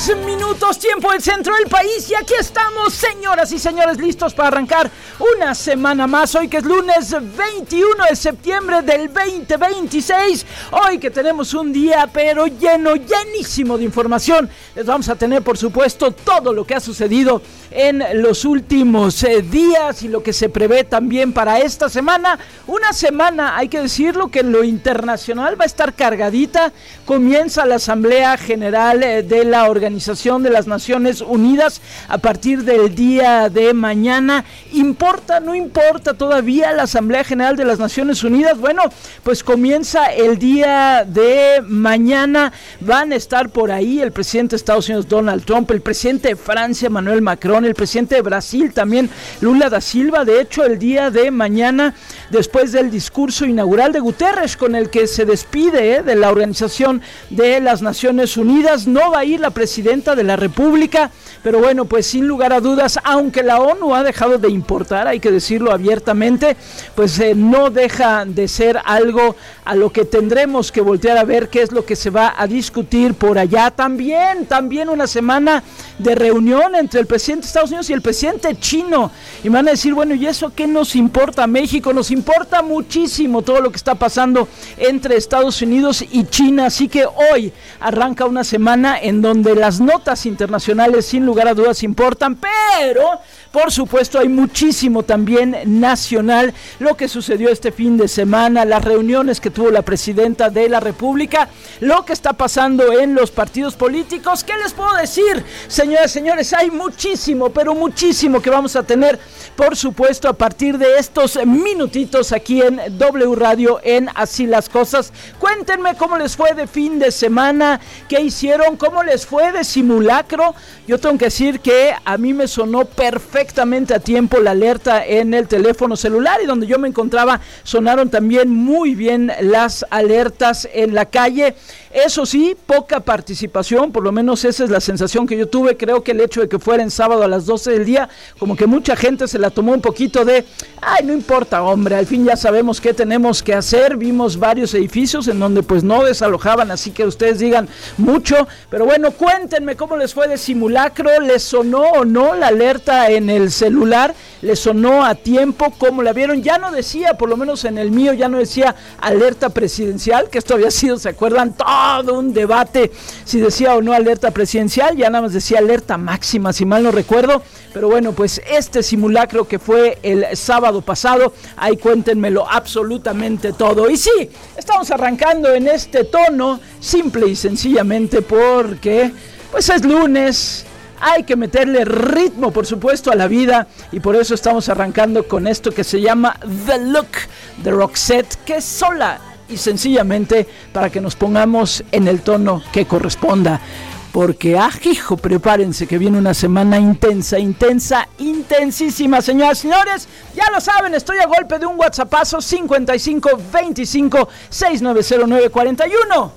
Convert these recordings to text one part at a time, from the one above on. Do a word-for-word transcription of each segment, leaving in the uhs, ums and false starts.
Minutos, tiempo del centro del país, y aquí estamos, señoras y señores, listos para arrancar una semana más. Hoy que es lunes veintiuno de septiembre del veinte veintiséis, hoy que tenemos un día pero lleno, llenísimo de información. Les vamos a tener, por supuesto, todo lo que ha sucedido en los últimos eh, días y lo que se prevé también para esta semana. Una semana, hay que decirlo, que en lo internacional va a estar cargadita. Comienza la Asamblea General eh, de la Organización de las Naciones Unidas a partir del día de mañana. ¿Importa? ¿No importa todavía la Asamblea General de las Naciones Unidas? Bueno, pues comienza el día de mañana. Van a estar por ahí el presidente de Estados Unidos, Donald Trump, el presidente de Francia, Emmanuel Macron, el presidente de Brasil también, Lula da Silva. De hecho, el día de mañana, después del discurso inaugural de Guterres, con el que se despide eh, de la Organización de las Naciones Unidas, no va a ir la presidenta de la República, pero bueno, pues sin lugar a dudas, aunque la ONU ha dejado de importar, hay que decirlo abiertamente, pues eh, no deja de ser algo a lo que tendremos que voltear a ver qué es lo que se va a discutir por allá. También, también una semana de reunión entre el presidente de Estados Unidos y el presidente chino, y me van a decir, bueno, ¿y eso qué nos importa a México? Nos importa muchísimo todo lo que está pasando entre Estados Unidos y China, así que hoy arranca una semana en donde las notas internacionales sin lugar a dudas importan, pero por supuesto hay muchísimo también nacional, lo que sucedió este fin de semana, las reuniones que tuvo la presidenta de la República, lo que está pasando en los partidos políticos. ¿Qué les puedo decir, señoras y señores? Hay muchísimo, pero muchísimo que vamos a tener, por supuesto, a partir de estos minutitos aquí en W Radio en Así las Cosas. Cuéntenme cómo les fue de fin de semana, qué hicieron, cómo les fue de simulacro. Yo tengo que decir que a mí me sonó perfectamente a tiempo la alerta en el teléfono celular, y donde yo me encontraba sonaron también muy bien las alertas en la calle. Eso sí, poca participación, por lo menos esa es la sensación que yo tuve. Creo que el hecho de que fuera en sábado a las doce del día, como que mucha gente se la tomó un poquito de, ay, no importa, hombre, al fin ya sabemos qué tenemos que hacer. Vimos varios edificios en donde pues no desalojaban, así que ustedes digan mucho, pero bueno, cuéntenme cómo les fue de simulacro. ¿Les sonó o no la alerta en el celular? ¿Les sonó a tiempo? ¿Cómo la vieron? Ya no decía, por lo menos en el mío, ya no decía alerta presidencial, que esto había sido, ¿se acuerdan? Todo un debate si decía o no alerta presidencial, ya nada más decía alerta máxima, si mal no recuerdo. Pero bueno, pues este simulacro que fue el sábado pasado, ahí cuéntenmelo absolutamente todo. Y sí, estamos arrancando en este tono, simple y sencillamente porque pues es lunes. Hay que meterle ritmo, por supuesto, a la vida, y por eso estamos arrancando con esto que se llama The Look de Roxette, que es sola y sencillamente para que nos pongamos en el tono que corresponda. Porque, ah, hijo, prepárense que viene una semana intensa, intensa, intensísima, señoras y señores. Ya lo saben, estoy a golpe de un WhatsAppazo cincuenta y cinco veinticinco sesenta y nueve cero nueve cuarenta y uno.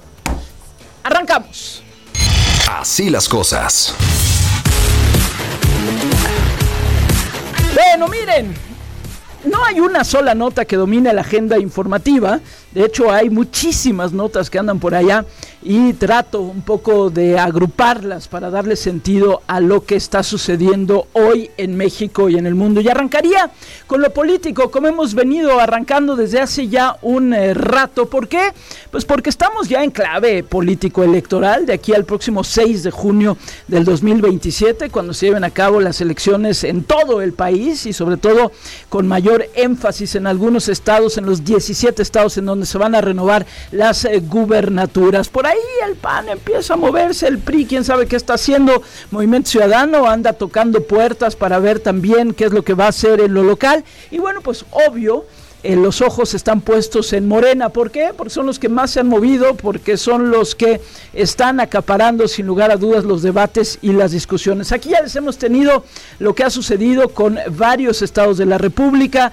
Arrancamos. Así las cosas. Bueno, miren, no hay una sola nota que domine la agenda informativa. De hecho, hay muchísimas notas que andan por allá y trato un poco de agruparlas para darle sentido a lo que está sucediendo hoy en México y en el mundo. Y arrancaría con lo político, como hemos venido arrancando desde hace ya un eh, rato. ¿Por qué? Pues porque estamos ya en clave político-electoral de aquí al próximo seis de junio del dos mil veintisiete, cuando se lleven a cabo las elecciones en todo el país y sobre todo con mayor énfasis en algunos estados, en los diecisiete estados en donde se van a renovar las eh, gubernaturas. Por ahí el P A N empieza a moverse, el P R I, quién sabe qué está haciendo, Movimiento Ciudadano anda tocando puertas para ver también qué es lo que va a hacer en lo local, y bueno, pues obvio, Eh, los ojos están puestos en Morena. ¿Por qué? Porque son los que más se han movido, porque son los que están acaparando sin lugar a dudas los debates y las discusiones. Aquí ya les hemos tenido lo que ha sucedido con varios estados de la República,